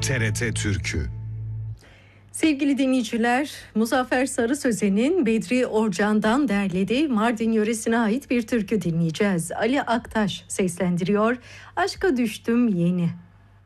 TRT Türkü. Sevgili dinleyiciler, Muzaffer Sarı Sözen'in Bedri Orcan'dan derlediği Mardin yöresine ait bir türkü dinleyeceğiz. Ali Aktaş seslendiriyor. Aşka düştüm yeni.